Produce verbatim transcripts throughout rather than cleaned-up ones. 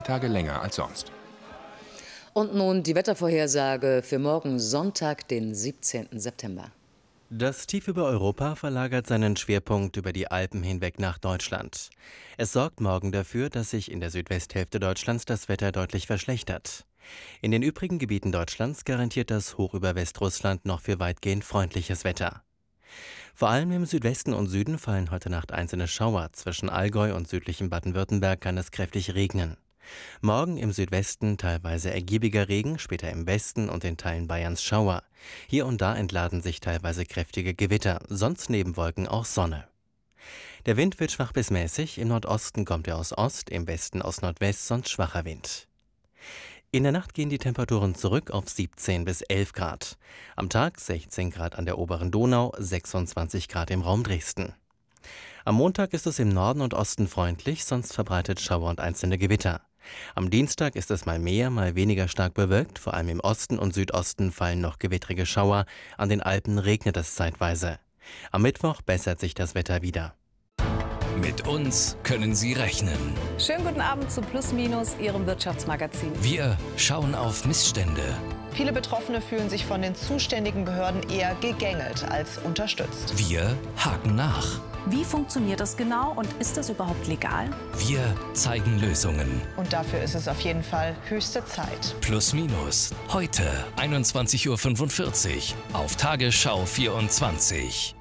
Tage länger als sonst. Und nun die Wettervorhersage für morgen Sonntag, den siebzehnten September. Das Tief über Europa verlagert seinen Schwerpunkt über die Alpen hinweg nach Deutschland. Es sorgt morgen dafür, dass sich in der Südwesthälfte Deutschlands das Wetter deutlich verschlechtert. In den übrigen Gebieten Deutschlands garantiert das Hoch über Westrussland noch für weitgehend freundliches Wetter. Vor allem im Südwesten und Süden fallen heute Nacht einzelne Schauer. Zwischen Allgäu und südlichem Baden-Württemberg kann es kräftig regnen. Morgen im Südwesten teilweise ergiebiger Regen, später im Westen und in Teilen Bayerns Schauer. Hier und da entladen sich teilweise kräftige Gewitter, sonst neben Wolken auch Sonne. Der Wind wird schwach bis mäßig, im Nordosten kommt er aus Ost, im Westen aus Nordwest, sonst schwacher Wind. In der Nacht gehen die Temperaturen zurück auf siebzehn bis elf Grad. Am Tag sechzehn Grad an der oberen Donau, sechsundzwanzig Grad im Raum Dresden. Am Montag ist es im Norden und Osten freundlich, sonst verbreitet Schauer und einzelne Gewitter. Am Dienstag ist es mal mehr, mal weniger stark bewölkt. Vor allem im Osten und Südosten fallen noch gewittrige Schauer. An den Alpen regnet es zeitweise. Am Mittwoch bessert sich das Wetter wieder. Mit uns können Sie rechnen. Schönen guten Abend zu Plus Minus, Ihrem Wirtschaftsmagazin. Wir schauen auf Missstände. Viele Betroffene fühlen sich von den zuständigen Behörden eher gegängelt als unterstützt. Wir haken nach. Wie funktioniert das genau und ist das überhaupt legal? Wir zeigen Lösungen. Und dafür ist es auf jeden Fall höchste Zeit. Plus Minus. Heute einundzwanzig Uhr fünfundvierzig auf Tagesschau vierundzwanzig.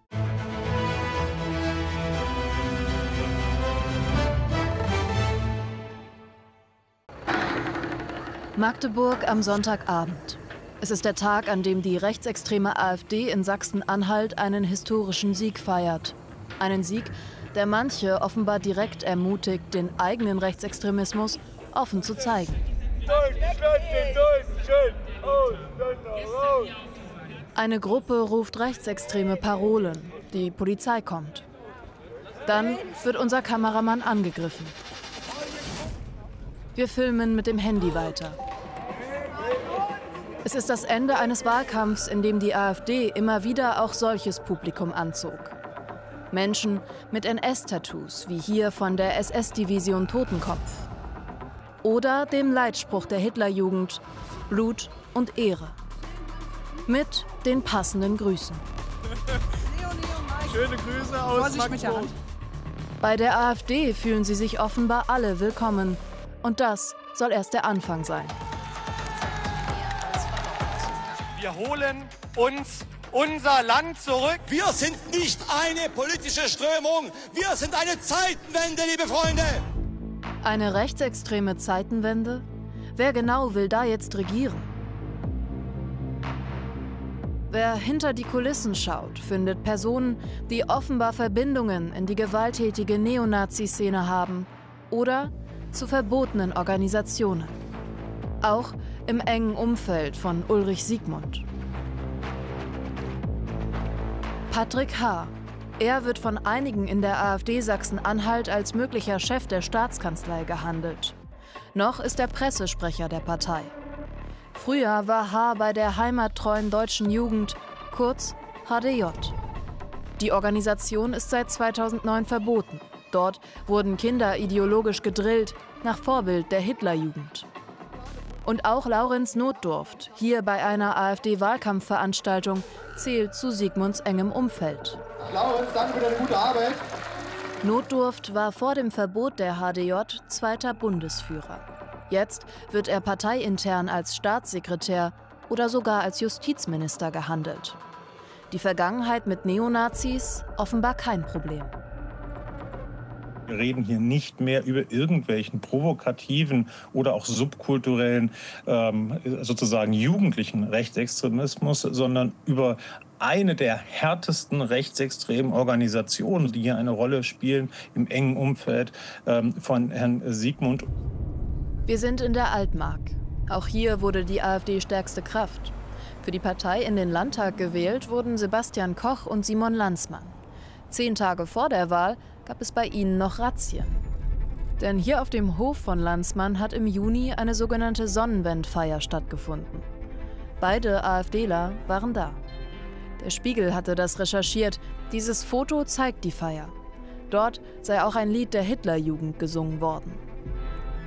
Magdeburg am Sonntagabend. Es ist der Tag, an dem die rechtsextreme AfD in Sachsen-Anhalt einen historischen Sieg feiert. Einen Sieg, der manche offenbar direkt ermutigt, den eigenen Rechtsextremismus offen zu zeigen. Eine Gruppe ruft rechtsextreme Parolen. Die Polizei kommt. Dann wird unser Kameramann angegriffen. Wir filmen mit dem Handy weiter. Es ist das Ende eines Wahlkampfs, in dem die AfD immer wieder auch solches Publikum anzog. Menschen mit N S-Tattoos, wie hier von der S S-Division Totenkopf. Oder dem Leitspruch der Hitlerjugend: Blut und Ehre. Mit den passenden Grüßen. Schöne Grüße aus Magdeburg. Bei der AfD fühlen sie sich offenbar alle willkommen. Und das soll erst der Anfang sein. Wir holen uns unser Land zurück. Wir sind nicht eine politische Strömung. Wir sind eine Zeitenwende, liebe Freunde. Eine rechtsextreme Zeitenwende? Wer genau will da jetzt regieren? Wer hinter die Kulissen schaut, findet Personen, die offenbar Verbindungen in die gewalttätige Neonazi-Szene haben oder zu verbotenen Organisationen. Auch im engen Umfeld von Ulrich Siegmund. Patrick H. Er wird von einigen in der AfD Sachsen-Anhalt als möglicher Chef der Staatskanzlei gehandelt. Noch ist er Pressesprecher der Partei. Früher war H. bei der heimattreuen Deutschen Jugend, kurz H D J. Die Organisation ist seit zweitausendneun verboten. Dort wurden Kinder ideologisch gedrillt, nach Vorbild der Hitlerjugend. Und auch Laurenz Notdurft, hier bei einer AfD-Wahlkampfveranstaltung, zählt zu Siegmunds engem Umfeld. Laurenz, danke für deine gute Arbeit. Notdurft war vor dem Verbot der H D J zweiter Bundesführer. Jetzt wird er parteiintern als Staatssekretär oder sogar als Justizminister gehandelt. Die Vergangenheit mit Neonazis offenbar kein Problem. Wir reden hier nicht mehr über irgendwelchen provokativen oder auch subkulturellen, ähm, sozusagen jugendlichen Rechtsextremismus, sondern über eine der härtesten rechtsextremen Organisationen, die hier eine Rolle spielen im engen Umfeld ähm, von Herrn Siegmund. Wir sind in der Altmark. Auch hier wurde die AfD stärkste Kraft. Für die Partei in den Landtag gewählt wurden Sebastian Koch und Simon Landsmann. Zehn Tage vor der Wahl gab es bei ihnen noch Razzien. Denn hier auf dem Hof von Landsmann hat im Juni eine sogenannte Sonnenwendfeier stattgefunden. Beide AfDler waren da. Der Spiegel hatte das recherchiert. Dieses Foto zeigt die Feier. Dort sei auch ein Lied der Hitlerjugend gesungen worden.